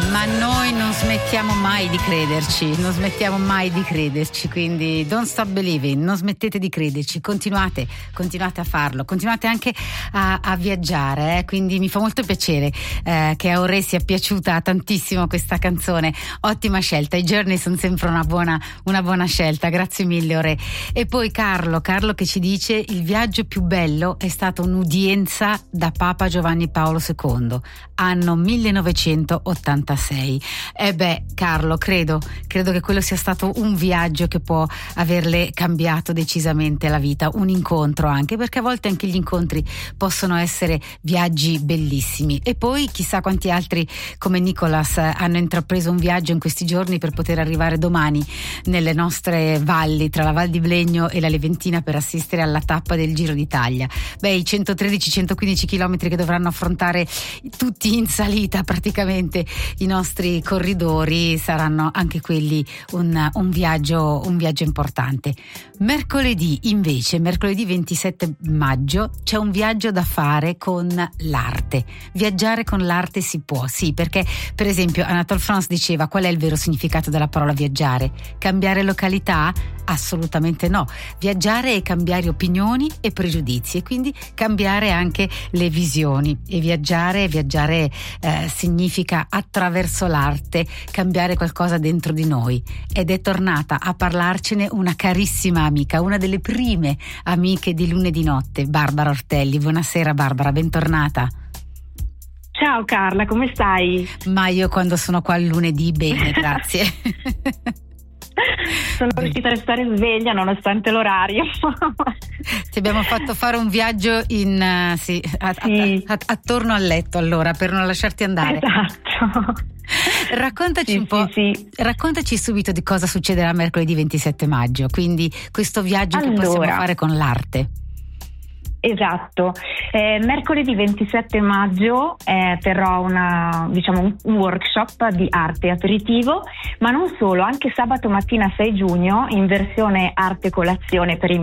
Ma noi non smettiamo mai di crederci, quindi don't stop believing, non smettete di crederci, continuate a farlo, continuate anche a viaggiare, quindi mi fa molto piacere che a Aurè sia piaciuta tantissimo questa canzone, ottima scelta, i Journey sono sempre una buona scelta, grazie mille Aurè. E poi Carlo che ci dice: il viaggio più bello è stata un'udienza da Papa Giovanni Paolo II, anno 1986. Carlo, credo che quello sia stato un viaggio che può averle cambiato decisamente la vita, un incontro anche, perché a volte anche gli incontri possono essere viaggi bellissimi. E poi chissà quanti altri come Nicolas hanno intrapreso un viaggio in questi giorni per poter arrivare domani nelle nostre valli, tra la Val di Blegno e la Leventina, per assistere alla tappa del Giro d'Italia. I 113-115 chilometri che dovranno affrontare tutti in salita praticamente i nostri corridori saranno anche quelli un viaggio importante. Mercoledì 27 maggio c'è un viaggio da fare con l'arte. Viaggiare con l'arte si può, sì, perché per esempio Anatole France diceva: qual è il vero significato della parola viaggiare? Cambiare località? Assolutamente no. Viaggiare è cambiare opinioni e pregiudizi, e quindi cambiare anche le visioni. E viaggiare significa, attraverso l'arte, cambiare qualcosa dentro di noi. Ed è tornata a parlarcene una carissima amica, una delle prime amiche di Lunedì Notte, Barbara Ortelli. Buonasera Barbara, bentornata. Ciao Carla, come stai? Ma io quando sono qua il lunedì bene, grazie. Sono riuscita a restare sveglia nonostante l'orario. Ti abbiamo fatto fare un viaggio attorno al letto, allora, per non lasciarti andare. Esatto. Raccontaci un po'. Raccontaci subito di cosa succederà mercoledì 27 maggio, quindi questo viaggio che possiamo fare con l'arte. Esatto, mercoledì 27 maggio terrò un workshop di arte aperitivo, ma non solo, anche sabato mattina 6 giugno in versione arte colazione per i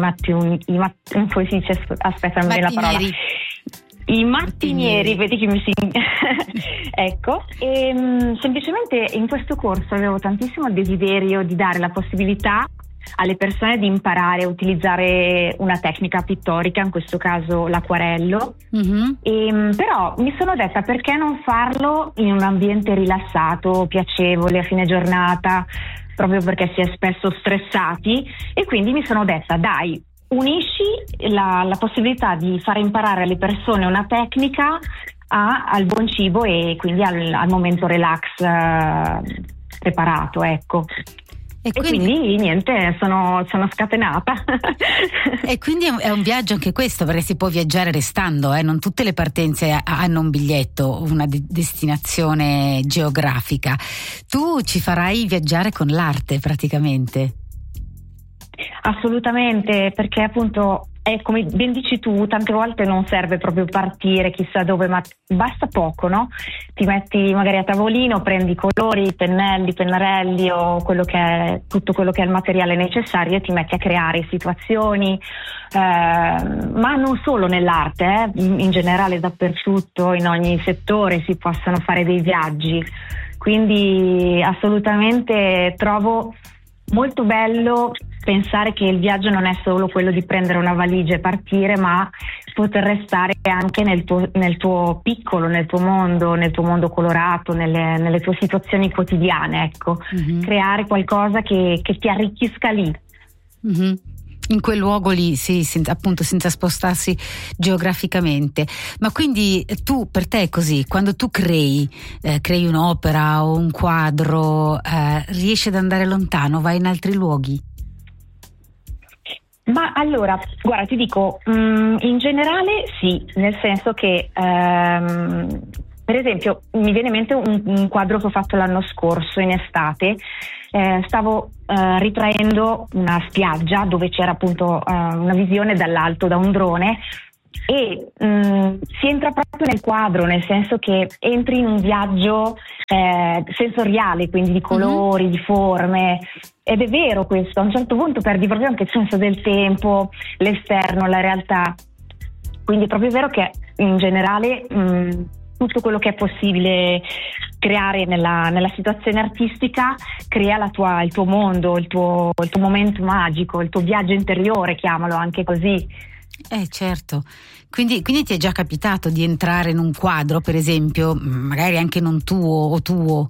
mattinieri, vedi che mi si ecco, e semplicemente in questo corso avevo tantissimo desiderio di dare la possibilità alle persone di imparare a utilizzare una tecnica pittorica, in questo caso l'acquarello. Però mi sono detta: perché non farlo in un ambiente rilassato, piacevole, a fine giornata, proprio perché si è spesso stressati, e quindi mi sono detta: dai, unisci la possibilità di fare imparare alle persone una tecnica al buon cibo e quindi al momento relax preparato, ecco. E quindi niente, sono scatenata. E quindi è un viaggio anche questo, perché si può viaggiare restando, non tutte le partenze hanno un biglietto, una destinazione geografica. Tu ci farai viaggiare con l'arte praticamente. Assolutamente, perché appunto come ben dici tu, tante volte non serve proprio partire chissà dove, ma basta poco, no? Ti metti magari a tavolino, prendi i colori, pennelli, pennarelli o tutto quello che è il materiale necessario e ti metti a creare situazioni, ma non solo nell'arte, in generale dappertutto, in ogni settore si possono fare dei viaggi, quindi assolutamente trovo molto bello pensare che il viaggio non è solo quello di prendere una valigia e partire, ma poter restare anche nel tuo piccolo, nel tuo mondo colorato, nelle tue situazioni quotidiane, ecco. Creare qualcosa che ti arricchisca lì. In quel luogo lì, sì, appunto, senza spostarsi geograficamente. Ma quindi per te è così, quando tu crei un'opera o un quadro, riesci ad andare lontano, vai in altri luoghi? Ma allora, guarda, ti dico, in generale sì, nel senso che per esempio mi viene in mente un quadro che ho fatto l'anno scorso in estate. Stavo ritraendo una spiaggia dove c'era appunto una visione dall'alto da un drone e si entra proprio nel quadro, nel senso che entri in un viaggio sensoriale, quindi di colori, di forme, ed è vero questo, a un certo punto perdi proprio anche il senso del tempo, l'esterno, la realtà, quindi è proprio vero che in generale tutto quello che è possibile creare nella situazione artistica, crea il tuo mondo, il tuo momento magico, il tuo viaggio interiore, chiamalo anche così. Certo. Quindi ti è già capitato di entrare in un quadro, per esempio, magari anche non tuo o tuo?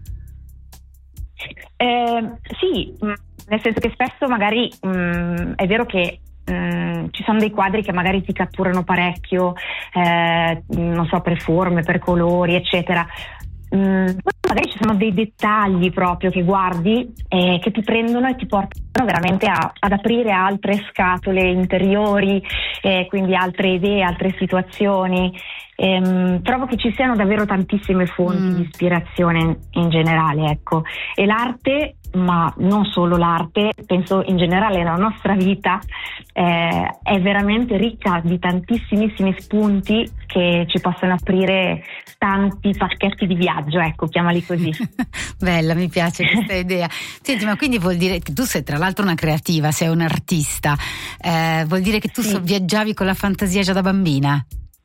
Sì, nel senso che spesso magari è vero che ci sono dei quadri che magari ti catturano parecchio, non so, per forme, per colori, eccetera. Magari ci sono dei dettagli proprio che guardi che ti prendono e ti portano veramente ad aprire altre scatole interiori, quindi altre idee, altre situazioni. Trovo che ci siano davvero tantissime fonti di ispirazione in generale, ecco. E l'arte, ma non solo l'arte, penso in generale la nostra vita è veramente ricca di tantissimissimi spunti che ci possono aprire tanti pacchetti di viaggio, ecco, chiamali così. Bella, mi piace questa idea. Senti, ma quindi vuol dire che tu sei tra l'altro una creativa, sei un'artista, vuol dire che tu viaggiavi con la fantasia già da bambina?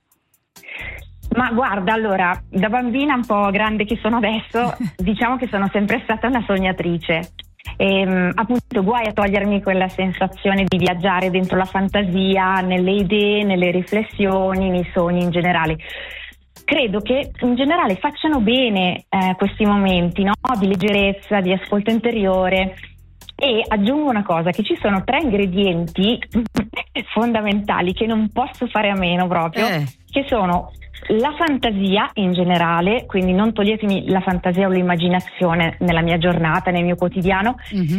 Ma guarda, allora, da bambina un po' grande che sono adesso, diciamo che sono sempre stata una sognatrice. E, appunto, guai a togliermi quella sensazione di viaggiare dentro la fantasia, nelle idee, nelle riflessioni, nei sogni in generale. Credo che in generale facciano bene questi momenti, no? Di leggerezza, di ascolto interiore. E aggiungo una cosa, che ci sono 3 ingredienti fondamentali che non posso fare a meno proprio, che sono la fantasia in generale, quindi non toglietemi la fantasia o l'immaginazione nella mia giornata, nel mio quotidiano,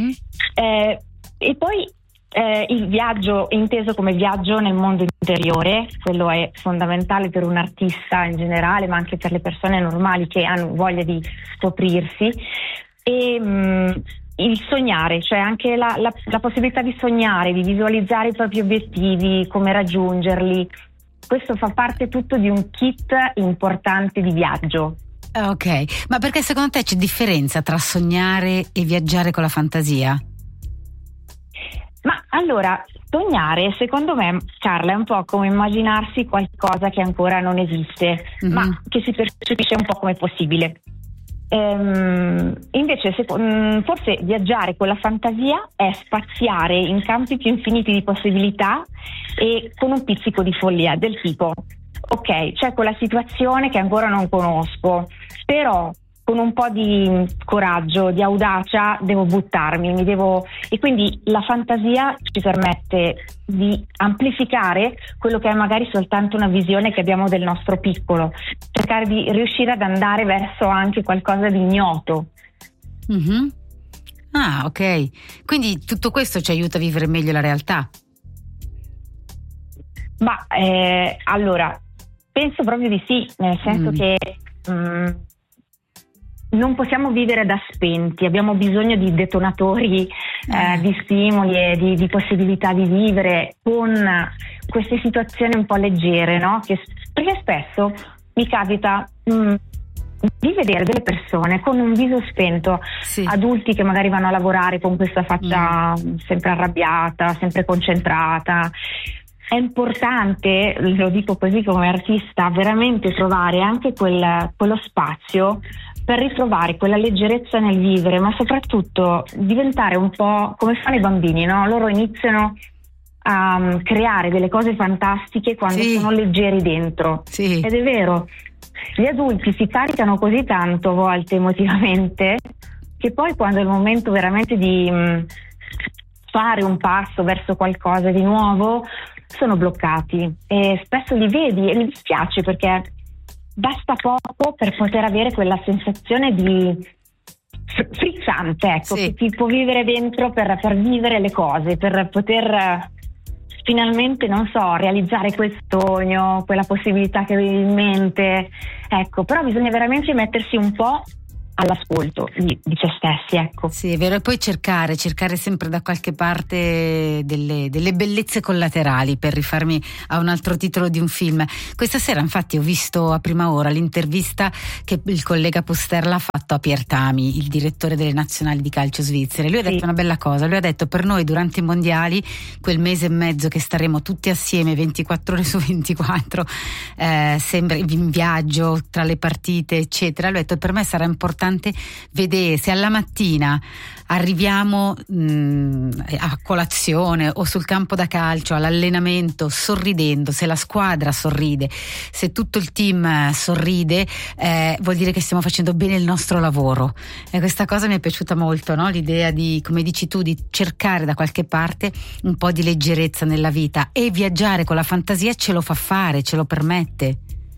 e poi il viaggio inteso come viaggio nel mondo interiore, quello è fondamentale per un artista in generale, ma anche per le persone normali che hanno voglia di scoprirsi, e il sognare, cioè anche la possibilità di sognare, di visualizzare i propri obiettivi, come raggiungerli. Questo fa parte tutto di un kit importante di viaggio. Ok, ma perché secondo te c'è differenza tra sognare e viaggiare con la fantasia? Ma allora, sognare secondo me, Carla, è un po' come immaginarsi qualcosa che ancora non esiste, ma che si percepisce un po' come possibile. Invece forse viaggiare con la fantasia è spaziare in campi più infiniti di possibilità e con un pizzico di follia, del tipo ok, c'è quella situazione che ancora non conosco, però con un po' di coraggio, di audacia devo buttarmi, e quindi la fantasia ci permette di amplificare quello che è magari soltanto una visione che abbiamo del nostro piccolo, cercare di riuscire ad andare verso anche qualcosa di ignoto. Ah, ok, quindi tutto questo ci aiuta a vivere meglio la realtà. Ma allora, penso proprio di sì, nel senso che non possiamo vivere da spenti, abbiamo bisogno di detonatori, di stimoli e di possibilità di vivere con queste situazioni un po' leggere, no? Perché spesso mi capita di vedere delle persone con un viso spento, adulti che magari vanno a lavorare con questa faccia sempre arrabbiata, sempre concentrata. È importante, lo dico così come artista, veramente trovare anche quello spazio per ritrovare quella leggerezza nel vivere, ma soprattutto diventare un po' come fanno i bambini, no? Loro iniziano a creare delle cose fantastiche quando sono leggeri dentro. Ed è vero, gli adulti si caricano così tanto a volte emotivamente che poi quando è il momento veramente di fare un passo verso qualcosa di nuovo sono bloccati, e spesso li vedi e mi dispiace, perché basta poco per poter avere quella sensazione di frizzante, ecco, che ti può vivere dentro per vivere le cose, per poter finalmente, non so, realizzare quel sogno, quella possibilità che avevi in mente, ecco. Però bisogna veramente mettersi un po' all'ascolto di se stessi, ecco. Sì, è vero, e poi cercare sempre da qualche parte delle bellezze collaterali, per rifarmi a un altro titolo di un film. Questa sera infatti ho visto a prima ora l'intervista che il collega Pusterla ha fatto a Pier Tami, il direttore delle nazionali di calcio svizzere. Lui ha detto una bella cosa, lui ha detto: per noi durante i mondiali, quel mese e mezzo che staremo tutti assieme 24 ore su 24, sembra in viaggio tra le partite eccetera, lui ha detto: per me sarà importante vedere se alla mattina arriviamo a colazione o sul campo da calcio, all'allenamento, sorridendo, se la squadra sorride, se tutto il team sorride, vuol dire che stiamo facendo bene il nostro lavoro. E questa cosa mi è piaciuta molto, no? L'idea di, come dici tu, di cercare da qualche parte un po' di leggerezza nella vita, e viaggiare con la fantasia ce lo fa fare, ce lo permette.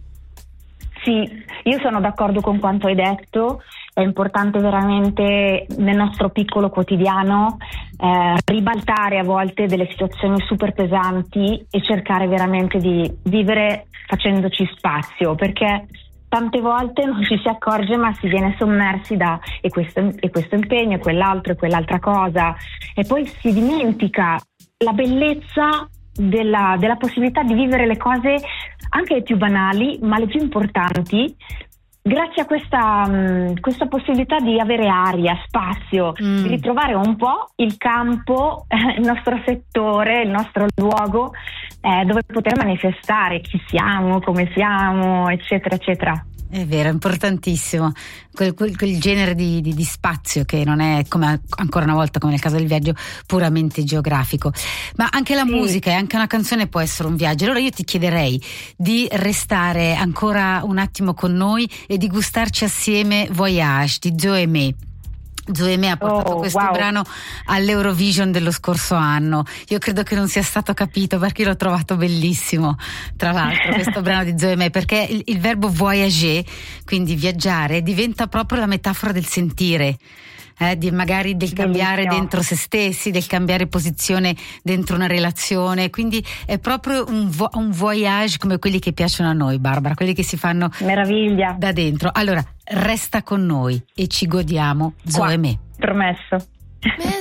Sì, io sono d'accordo con quanto hai detto. È importante veramente nel nostro piccolo quotidiano ribaltare a volte delle situazioni super pesanti e cercare veramente di vivere facendoci spazio, perché tante volte non ci si accorge, ma si viene sommersi da e questo impegno, e quell'altro e quell'altra cosa, e poi si dimentica la bellezza della possibilità di vivere le cose anche le più banali, ma le più importanti, grazie a questa possibilità di avere aria, spazio, di ritrovare un po' il campo, il nostro settore, il nostro luogo dove poter manifestare chi siamo, come siamo, eccetera, eccetera. È vero, è importantissimo quel genere di spazio che non è, come ancora una volta come nel caso del viaggio, puramente geografico, ma anche la musica e anche una canzone può essere un viaggio. Allora io ti chiederei di restare ancora un attimo con noi e di gustarci assieme Voyage di Zoé Me. Zoé Me ha portato questo brano all'Eurovision dello scorso anno. Io credo che non sia stato capito, perché io l'ho trovato bellissimo, tra l'altro, questo brano di Zoé Me, perché il verbo voyager, quindi viaggiare, diventa proprio la metafora del sentire, magari del cambiare dentro se stessi, del cambiare posizione dentro una relazione. Quindi è proprio un voyage come quelli che piacciono a noi, Barbara, quelli che si fanno meraviglia da dentro. Allora resta con noi e ci godiamo Zoé Me. Promesso.